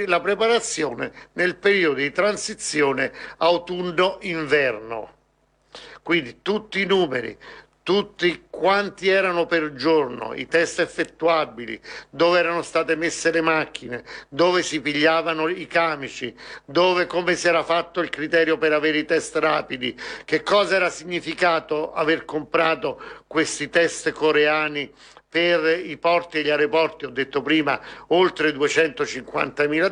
la preparazione nel periodo di transizione autunno-inverno. Quindi tutti i numeri, tutti quanti erano per giorno, i test effettuabili, dove erano state messe le macchine, dove si pigliavano i camici, dove, come si era fatto il criterio per avere i test rapidi, che cosa era significato aver comprato questi test coreani per i porti e gli aeroporti, ho detto prima, oltre 250.000